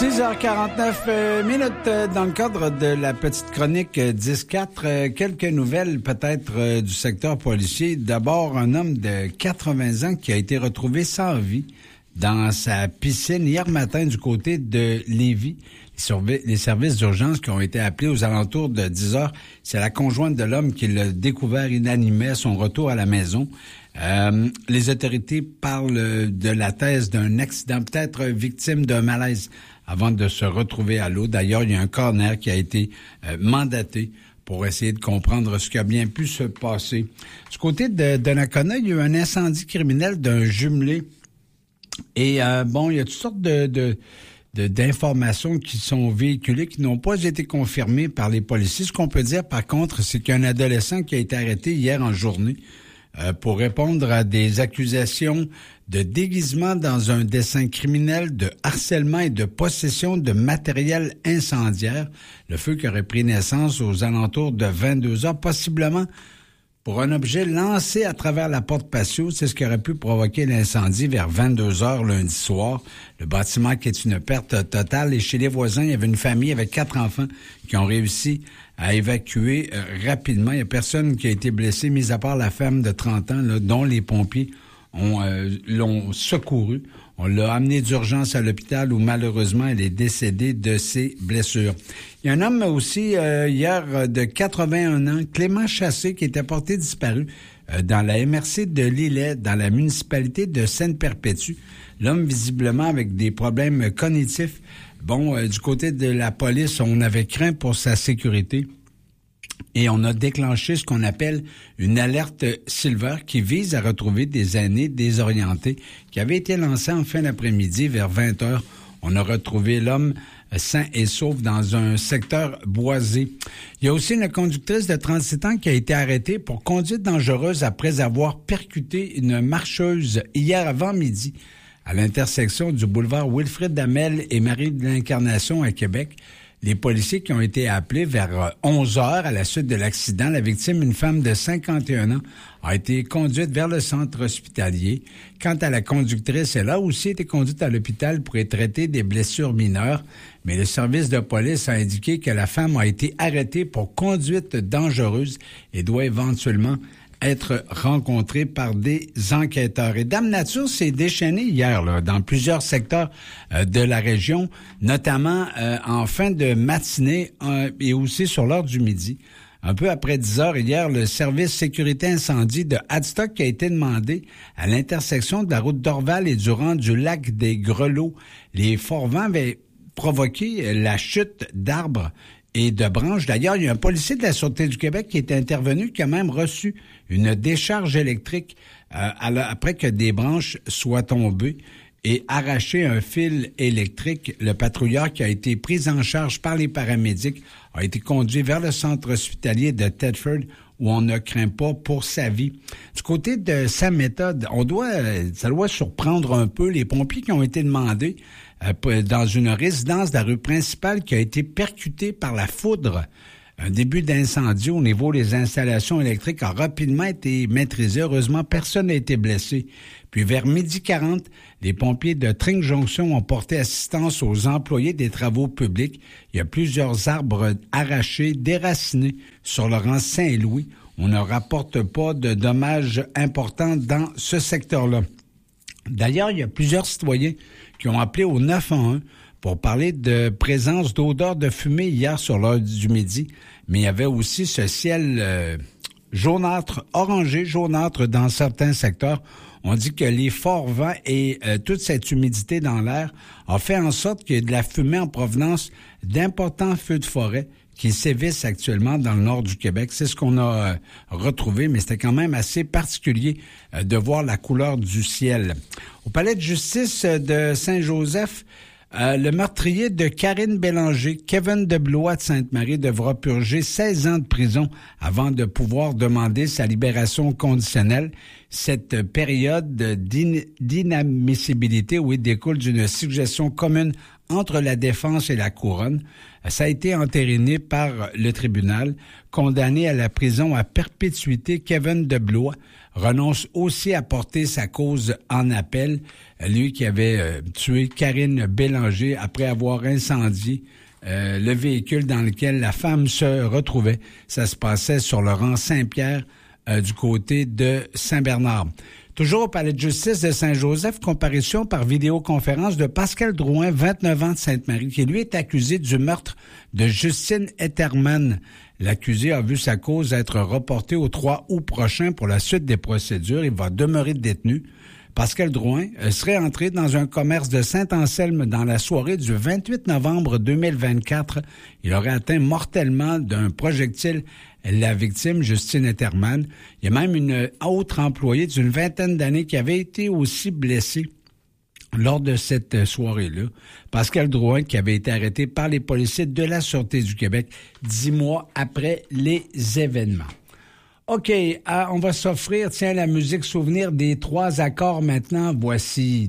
6h49 minutes dans le cadre de la petite chronique 10-4. Quelques nouvelles peut-être du secteur policier. D'abord, un homme de 80 ans qui a été retrouvé sans vie dans sa piscine hier matin du côté de Lévis. Les services d'urgence qui ont été appelés aux alentours de 10h, c'est la conjointe de l'homme qui l'a découvert inanimé à son retour à la maison. Les autorités parlent de la thèse d'un accident, peut-être victime d'un malaise avant de se retrouver à l'eau. D'ailleurs, il y a un coroner qui a été mandaté pour essayer de comprendre ce qui a bien pu se passer. Du côté de Donnacona, il y a eu un incendie criminel d'un jumelé. Et il y a toutes sortes d'informations qui sont véhiculées, qui n'ont pas été confirmées par les policiers. Ce qu'on peut dire, par contre, c'est qu'il y a un adolescent qui a été arrêté hier en journée pour répondre à des accusations de déguisement dans un dessein criminel, de harcèlement et de possession de matériel incendiaire. Le feu qui aurait pris naissance aux alentours de 22h, possiblement pour un objet lancé à travers la porte patio. C'est ce qui aurait pu provoquer l'incendie vers 22h lundi soir. Le bâtiment qui est une perte totale. Et chez les voisins, il y avait une famille avec 4 enfants qui ont réussi à évacuer rapidement. Il n'y a personne qui a été blessé, mis à part la femme de 30 ans, là, dont les pompiers l'ont secouru. On l'a amenée d'urgence à l'hôpital où malheureusement elle est décédée de ses blessures. Il y a un homme aussi hier de 81 ans, Clément Chassé, qui était porté disparu dans la MRC de Lillet, dans la municipalité de Sainte-Perpétue. L'homme visiblement avec des problèmes cognitifs. Du côté de la police, on avait craint pour sa sécurité. Et on a déclenché ce qu'on appelle une alerte Silver qui vise à retrouver des aînés désorientés qui avait été lancée en fin d'après-midi vers 20h. On a retrouvé l'homme sain et sauf dans un secteur boisé. Il y a aussi une conductrice de 37 ans qui a été arrêtée pour conduite dangereuse après avoir percuté une marcheuse hier avant midi à l'intersection du boulevard Wilfrid Damel et Marie de l'Incarnation à Québec. Les policiers qui ont été appelés vers 11h à la suite de l'accident, la victime, une femme de 51 ans, a été conduite vers le centre hospitalier. Quant à la conductrice, elle a aussi été conduite à l'hôpital pour être traitée des blessures mineures. Mais le service de police a indiqué que la femme a été arrêtée pour conduite dangereuse et doit éventuellement être rencontré par des enquêteurs. Et Dame Nature s'est déchaînée hier là, dans plusieurs secteurs de la région, notamment en fin de matinée et aussi sur l'heure du midi. Un peu après 10h hier, le service sécurité incendie de Hadstock a été demandé à l'intersection de la route d'Orval et du rang du lac des Grelots. Les forts vents avaient provoqué la chute d'arbres et de branches. D'ailleurs, il y a un policier de la Sûreté du Québec qui est intervenu, qui a même reçu une décharge électrique après que des branches soient tombées et arraché un fil électrique. Le patrouilleur qui a été pris en charge par les paramédics a été conduit vers le centre hospitalier de Thetford où on ne craint pas pour sa vie. Du côté de sa méthode, ça doit surprendre un peu les pompiers qui ont été demandés dans une résidence de la rue principale qui a été percutée par la foudre. Un début d'incendie au niveau des installations électriques a rapidement été maîtrisé. Heureusement, personne n'a été blessé. Puis vers 12h40, les pompiers de Tring Jonction ont porté assistance aux employés des travaux publics. Il y a plusieurs arbres arrachés, déracinés sur le rang Saint-Louis. On ne rapporte pas de dommages importants dans ce secteur-là. D'ailleurs, il y a plusieurs citoyens qui ont appelé au 911 pour parler de présence d'odeur de fumée hier sur l'heure du midi. Mais il y avait aussi ce ciel jaunâtre, orangé, jaunâtre dans certains secteurs. On dit que les forts vents et toute cette humidité dans l'air ont fait en sorte qu'il y ait de la fumée en provenance d'importants feux de forêt qui sévissent actuellement dans le nord du Québec. C'est ce qu'on a retrouvé, mais c'était quand même assez particulier de voir la couleur du ciel. Au palais de justice de Saint-Joseph, le meurtrier de Karine Bélanger, Kevin Deblois de Sainte-Marie, devra purger 16 ans de prison avant de pouvoir demander sa libération conditionnelle. Cette période d'inadmissibilité, oui, découle d'une suggestion commune entre la défense et la couronne. Ça a été entériné par le tribunal. Condamné à la prison à perpétuité, Kevin Deblois renonce aussi à porter sa cause en appel. Lui qui avait tué Karine Bélanger après avoir incendié le véhicule dans lequel la femme se retrouvait. Ça se passait sur le rang Saint-Pierre du côté de Saint-Bernard. Toujours au palais de justice de Saint-Joseph, comparution par vidéoconférence de Pascal Drouin, 29 ans de Sainte-Marie, qui lui est accusé du meurtre de Justine Etterman. L'accusé a vu sa cause être reportée au 3 août prochain pour la suite des procédures. Il va demeurer détenu. Pascal Drouin serait entré dans un commerce de Saint-Anselme dans la soirée du 28 novembre 2024. Il aurait atteint mortellement d'un projectile la victime, Justine Etterman. Il y a même une autre employée d'une vingtaine d'années qui avait été aussi blessée lors de cette soirée-là. Pascal Drouin, qui avait été arrêté par les policiers de la Sûreté du Québec 10 mois après les événements. OK, on va s'offrir, la musique souvenir des 3 accords maintenant. Voici